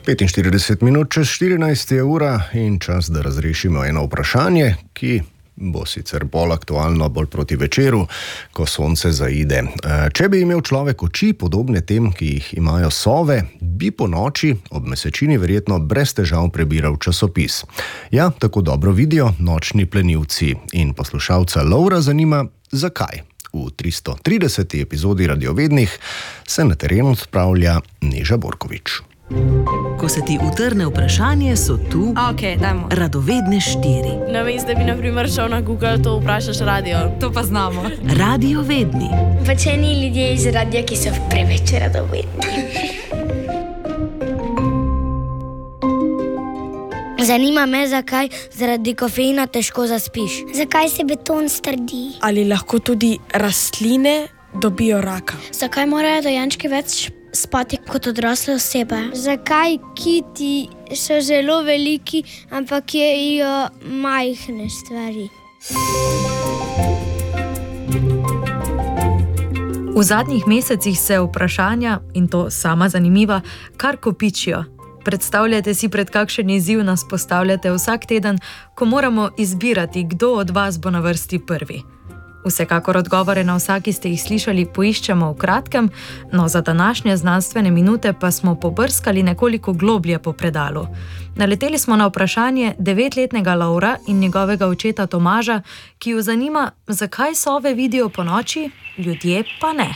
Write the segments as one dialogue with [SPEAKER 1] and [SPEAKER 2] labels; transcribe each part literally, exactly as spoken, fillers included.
[SPEAKER 1] petinštirideset minut čez štirinajst je ura in čas, da razrešimo eno vprašanje, ki bo sicer bolj aktualno bolj proti večeru, ko sonce zaide. Če bi imel človek oči podobne tem, ki jih imajo sove, bi po noči ob mesečini verjetno brez težav prebiral časopis. Ja, tako dobro vidijo nočni plenilci in poslušalca Lovra zanima, zakaj. V tristo trideseti epizodi Radiovednih se na teren odpravlja Neža Borkovič.
[SPEAKER 2] Ko se ti utrne vprašanje, so tu
[SPEAKER 3] okay,
[SPEAKER 2] Radovedne štiri.
[SPEAKER 3] Namesto, da bi na primer šel na Google, to vprašaš radio. To pa znamo.
[SPEAKER 2] Radiovedni.
[SPEAKER 4] Pač eni ljudje iz radia, ki so preveč radovedni.
[SPEAKER 5] Zanima me, zakaj zaradi kofeina težko zaspiš.
[SPEAKER 4] Zakaj se beton strdi?
[SPEAKER 3] Ali lahko tudi rastline dobijo raka?
[SPEAKER 4] Zakaj morajo dojenčki več spati kot odrasle osebe? Zakaj kiti so zelo veliki, ampak jejo majhne stvari?
[SPEAKER 6] V zadnjih mesecih se vprašanja, in to sama zanimiva, kar kopičijo. Predstavljate si, pred kakšen izziv nas postavljate vsak teden, ko moramo izbirati, kdo od vas bo na vrsti prvi. Vsekakor odgovore na vsaki ste jih slišali, poiščemo v kratkem, no za današnje znanstvene minute pa smo pobrskali nekoliko globlje po predalu. Naleteli smo na vprašanje devetletnega Lovra in njegovega očeta Tomaža, ki ju zanima, zakaj sove vidijo po noči, ljudje pa ne.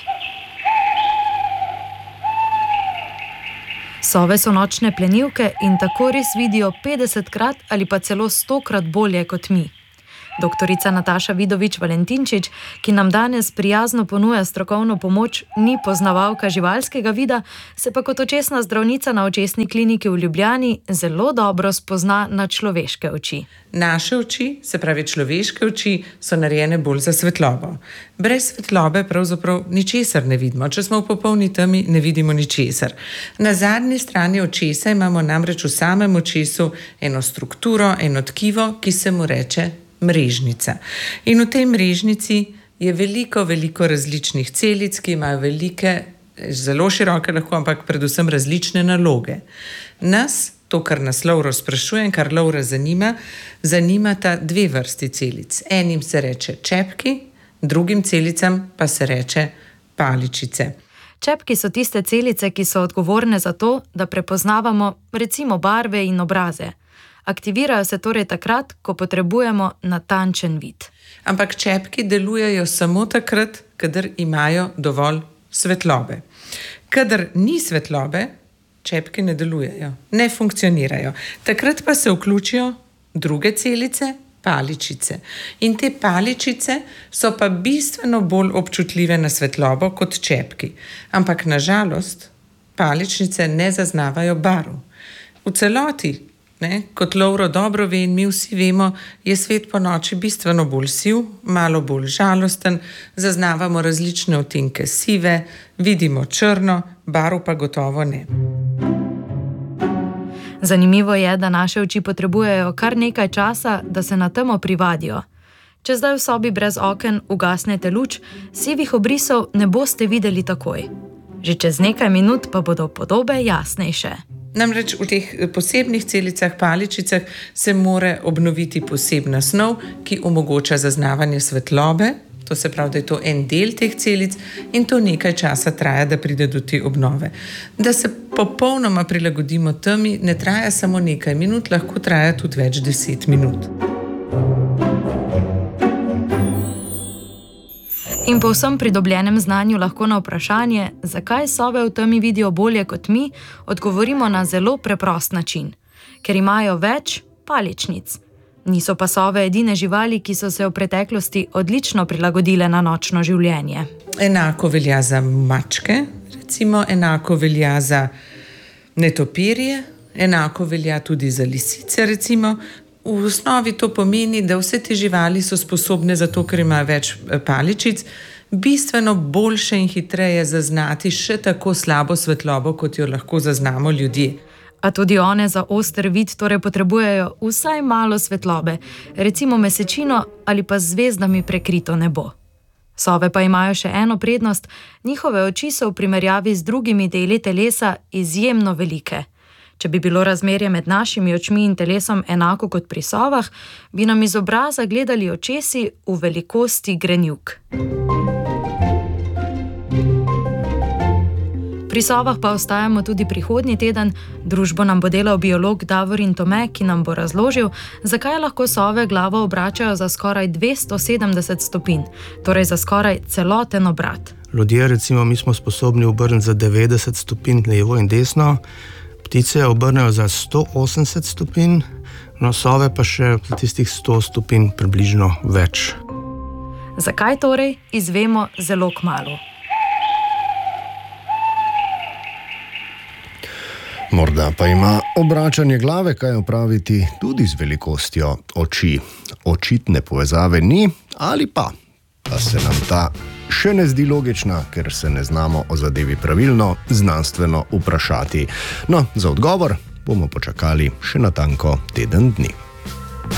[SPEAKER 6] Sove so nočne plenilke in tako res vidijo petdesetkrat ali pa celo stokrat bolje kot mi. Doktorica Nataša Vidovič-Valentinčič, ki nam danes prijazno ponuja strokovno pomoč, ni poznavalka živalskega vida, se pa kot očesna zdravnica na očesni kliniki v Ljubljani zelo dobro spozna na človeške oči.
[SPEAKER 7] Naše oči, se pravi človeške oči, so narejene bolj za svetlobo. Brez svetlobe pravzaprav ničesar ne vidimo. Če smo v popolni temi, ne vidimo ničesar. Na zadnji strani očesa imamo namreč v samem očesu eno strukturo, eno tkivo, ki se mu reče mrežnica. In v tej mrežnici je veliko, veliko različnih celic, ki imajo velike, zelo široke lahko, ampak predvsem različne naloge. Nas, to, kar nas Lovro sprašuje in kar Lovra zanima, zanimata dve vrsti celic. Enim se reče čepki, drugim celicam pa se reče paličice.
[SPEAKER 6] Čepki so tiste celice, ki so odgovorne za to, da prepoznavamo recimo barve in obraze. Aktivirajo se torej takrat, ko potrebujemo natančen vid.
[SPEAKER 7] Ampak čepki delujejo samo takrat, kadar imajo dovolj svetlobe. Kadar ni svetlobe, čepki ne delujejo, ne funkcionirajo. Takrat pa se vključijo druge celice, paličice. In te paličice so pa bistveno bolj občutljive na svetlobo kot čepki. Ampak na žalost paličnice ne zaznavajo barv. V celoti, Ne, kot Lovro dobro ve in mi vsi vemo, je svet po noči bistveno bolj siv, malo bolj žalosten, zaznavamo različne odtenke sive, vidimo črno, barv pa gotovo ne.
[SPEAKER 6] Zanimivo je, da naše oči potrebujejo kar nekaj časa, da se na temo privadijo. Če zdaj v sobi brez oken ugasnete luč, sivih obrisov ne boste videli takoj. Že čez nekaj minut pa bodo podobe jasnejše.
[SPEAKER 7] Namreč v teh posebnih celicah, paličicah, se mora obnoviti posebna snov, ki omogoča zaznavanje svetlobe, to se pravi, da je to en del teh celic in to nekaj časa traja, da pride do te obnove. Da se popolnoma prilagodimo temi, ne traja samo nekaj minut, lahko traja tudi več deset minut.
[SPEAKER 6] In po vsem pridobljenem znanju lahko na vprašanje, zakaj sove v temi vidijo bolje kot mi, odgovorimo na zelo preprost način. Ker imajo več paličnic. Niso pa sove edine živali, ki so se v preteklosti odlično prilagodile na nočno življenje.
[SPEAKER 7] Enako velja za mačke, recimo, enako velja za netopirje, enako velja tudi za lisice, recimo. V osnovi to pomeni, da vse te živali so sposobne, zato ker imajo več paličic, bistveno boljše in hitreje zaznati še tako slabo svetlobo, kot jo lahko zaznamo ljudje.
[SPEAKER 6] A tudi one za oster vid torej potrebujejo vsaj malo svetlobe, recimo mesečino ali pa z zvezdami prekrito nebo. Sove pa imajo še eno prednost, njihove oči so v primerjavi z drugimi deli telesa izjemno velike. Če bi bilo razmerje med našimi očmi in telesom enako kot pri sovah, bi nam iz obraza gledali očesi v velikosti grenivk. Pri sovah pa ostajamo tudi prihodnji teden. Družbo nam bo delal biolog Davorin Tome, ki nam bo razložil, zakaj lahko sove glavo obračajo za skoraj dvesto sedemdeset stopinj, torej za skoraj celoten obrat.
[SPEAKER 8] Ljudje, recimo, mi smo sposobni obrniti za devetdeset stopinj levo in desno, ptice obrnejo za sto osemdeset stopinj, no sove pa še za tistih sto stopinj približno več.
[SPEAKER 6] Zakaj torej, izvemo zelo kmalu.
[SPEAKER 1] Morda pa ima obračanje glave kaj opraviti tudi z velikostjo oči. Očitne povezave ni, ali pa, pa se nam ta še ne zdi logična, ker se ne znamo o zadevi pravilno, znanstveno vprašati. No, za odgovor bomo počakali še natanko teden dni.